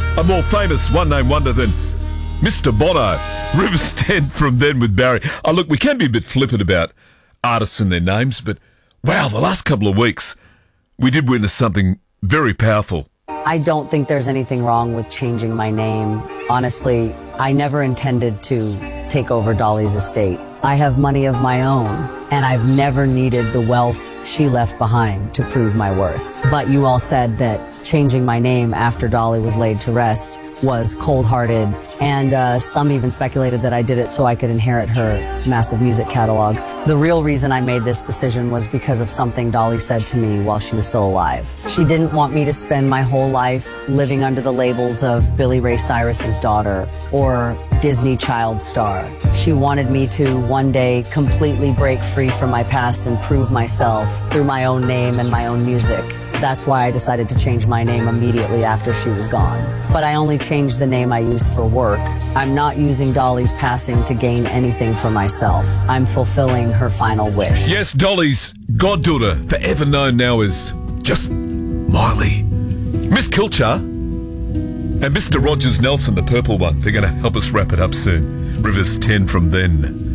A more famous one-name wonder than Mr. Bono. Rivers 10 from Then with Barry. Oh, look, we can be a bit flippant about artists and their names, but wow, the last couple of weeks, we did witness something very powerful. I don't think there's anything wrong with changing my name. Honestly, I never intended to take over Dolly's estate. I have money of my own, and I've never needed the wealth she left behind to prove my worth. But you all said that changing my name after Dolly was laid to rest was cold-hearted, and some even speculated that I did it so I could inherit her massive music catalog. The real reason I made this decision was because of something Dolly said to me while she was still alive. She didn't want me to spend my whole life living under the labels of Billy Ray Cyrus's daughter or Disney child star. She wanted me to one day completely break free from my past and prove myself through my own name and my own music. That's why I decided to change my name immediately after she was gone. But I only changed the name I use for work. I'm not using Dolly's passing to gain anything for myself. I'm fulfilling her final wish. Yes, Dolly's goddaughter, forever known now as just Miley. Miss Kilcher and Mr. Rogers Nelson, the purple one, they're going to help us wrap it up soon. Rivers 10 from Then.